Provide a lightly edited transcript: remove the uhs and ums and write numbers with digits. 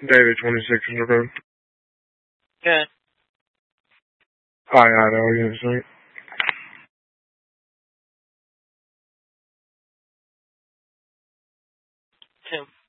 David, 2600 road. Good. Hi, Idaho, Unit Suite. Two.